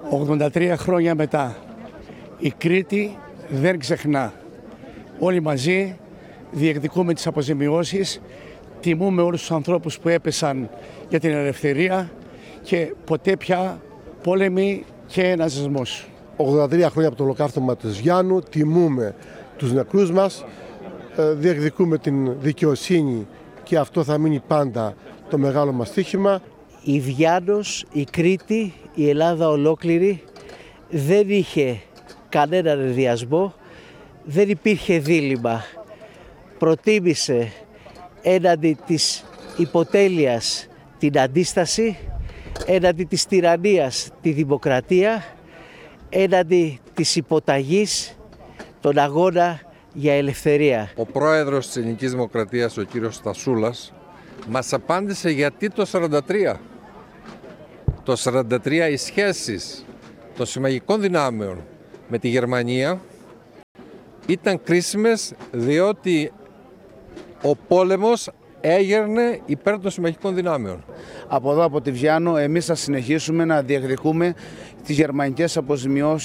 83 χρόνια μετά, η Κρήτη δεν ξεχνά. Όλοι μαζί διεκδικούμε τις αποζημιώσεις, τιμούμε όλους τους ανθρώπους που έπεσαν για την ελευθερία και ποτέ πια πόλεμοι και ναζισμός. 83 χρόνια από το ολοκαύτωμα της Γιάννου, τιμούμε τους νεκρούς μας, διεκδικούμε την δικαιοσύνη και αυτό θα μείνει πάντα το μεγάλο μας στοίχημα. Η Βιάννος, η Κρήτη, η Ελλάδα ολόκληρη δεν είχε κανέναν ενδιασμό, δεν υπήρχε δίλημμα. Προτίμησε έναντι της υποτέλειας την αντίσταση, έναντι της τυραννίας τη δημοκρατία, έναντι της υποταγής τον αγώνα για ελευθερία. Ο πρόεδρος της Ελληνικής Δημοκρατίας, ο κύριος Στασούλας, μας απάντησε γιατί το 1943. Το 1943 οι σχέσεις των συμμαχικών δυνάμεων με τη Γερμανία ήταν κρίσιμες, διότι ο πόλεμος έγερνε υπέρ των συμμαχικών δυνάμεων. Από εδώ, από τη Βιάννο, εμείς θα συνεχίσουμε να διεκδικούμε τις γερμανικές αποζημιώσεις